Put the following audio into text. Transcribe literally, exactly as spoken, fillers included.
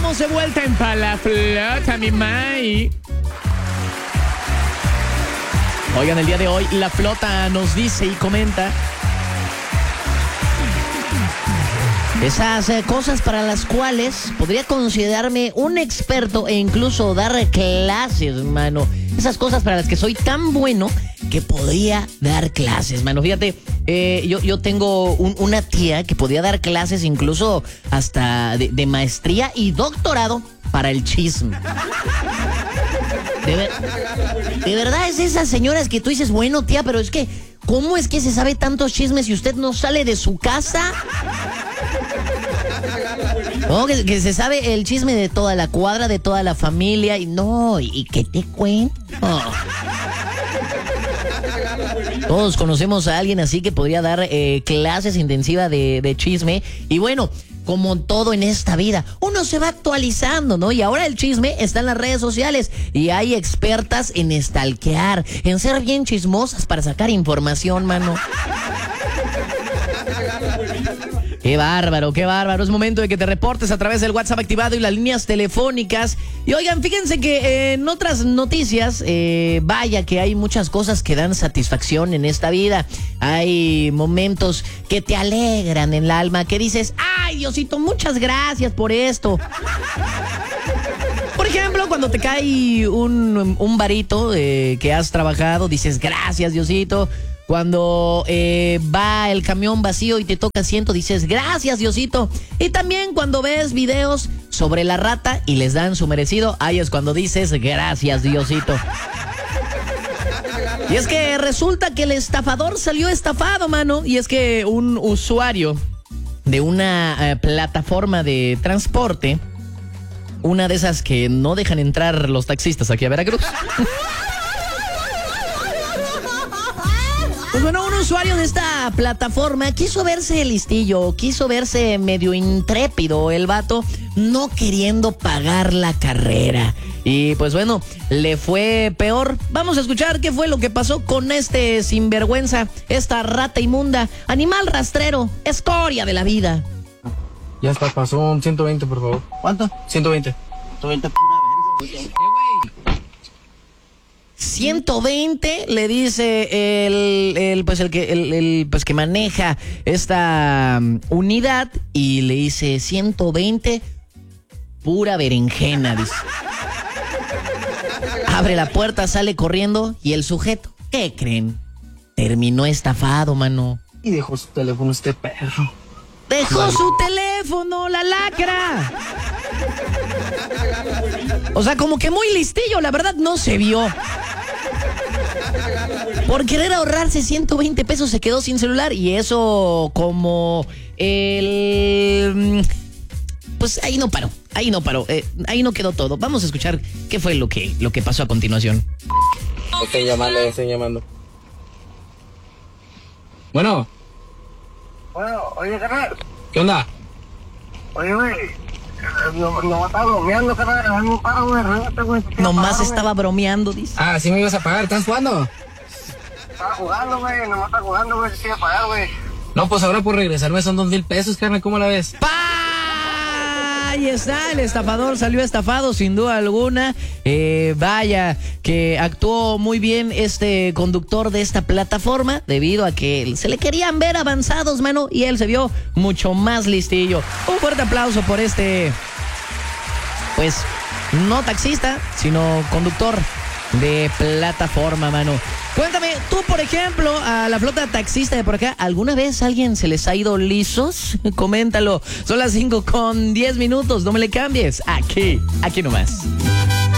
estamos de vuelta en Pa' la Flota, mi May. Oigan, el día de hoy la Flota nos dice y comenta esas eh, cosas para las cuales podría considerarme un experto e incluso dar clases, mano. Esas cosas para las que soy tan bueno que podría dar clases, mano. Fíjate, eh, yo, yo tengo un, una tía que podía dar clases incluso hasta de, de maestría y doctorado para el chisme. De, ver, de verdad es esas señoras que tú dices, bueno, tía, pero es que, ¿cómo es que se sabe tantos chismes si usted no sale de su casa? No, que, que se sabe el chisme de toda la cuadra, de toda la familia, y no, y, y que te cuento. Todos conocemos a alguien así que podría dar eh, clases intensivas de, de chisme, y bueno, como todo en esta vida, uno se va actualizando, ¿no? Y ahora el chisme está en las redes sociales y hay expertas en stalkear, en ser bien chismosas para sacar información, mano. Qué bárbaro, qué bárbaro. Es momento de que te reportes a través del WhatsApp activado y las líneas telefónicas. Y oigan, fíjense que eh, en otras noticias, eh, vaya que hay muchas cosas que dan satisfacción en esta vida. Hay momentos que te alegran en el alma, que dices, ay, Diosito, muchas gracias por esto. Por ejemplo, cuando te cae un, un varito eh, que has trabajado, dices, gracias, Diosito. Cuando eh, va el camión vacío y te toca asiento, dices, gracias, Diosito. Y también cuando ves videos sobre la rata y les dan su merecido, ahí es cuando dices, gracias, Diosito. Y es que resulta que el estafador salió estafado, mano. Y es que un usuario de una eh, plataforma de transporte, una de esas que no dejan entrar los taxistas aquí a Veracruz. Pues bueno, un usuario de esta plataforma quiso verse listillo, quiso verse medio intrépido, el vato no queriendo pagar la carrera. Y pues bueno, le fue peor. Vamos a escuchar qué fue lo que pasó con este sinvergüenza, esta rata inmunda, animal rastrero, escoria de la vida. Ya está, pasó un ciento veinte, por favor. ¿Cuánto? ciento veinte. ciento veinte, pura verga. ciento veinte le dice el, el pues el que el, el pues que maneja esta um, unidad y le dice ciento veinte pura berenjena, dice. Abre la puerta, sale corriendo y el sujeto, ¿qué creen? Terminó estafado, mano. Y dejó su teléfono este perro. Dejó Vale. su teléfono, la lacra. O sea, como que muy listillo, la verdad no se vio. Por querer ahorrarse ciento veinte pesos se quedó sin celular y eso como el... Pues ahí no paró, ahí no paró, eh, ahí no quedó todo. Vamos a escuchar qué fue lo que, lo que pasó a continuación. Estoy llamando, estoy llamando. Bueno. Bueno, oye, carnal. ¿Qué onda? Oye, güey. No, no estaba bromeando, carnal. Dame un paro, güey. Réngate, güey. Nomás paro, estaba bromeando, dice. Ah, sí me ibas a pagar, ¿estás jugando? Estaba jugando, güey. Nomás estaba jugando, güey. Sí, a pagar, güey. No, pues ahora por regresarme son dos mil pesos, carnal, ¿cómo la ves? ¡Pa! Ahí está, el estafador salió estafado sin duda alguna. Eh, vaya, que actuó muy bien este conductor de esta plataforma debido a que se le querían ver avanzados, mano, y él se vio mucho más listillo. Un fuerte aplauso por este, pues, no taxista, sino conductor de plataforma, mano. Cuéntame, tú, por ejemplo, a la flota taxista de por acá, ¿alguna vez a alguien se les ha ido lisos? Coméntalo. Son las cinco con diez minutos, no me le cambies. Aquí, aquí nomás.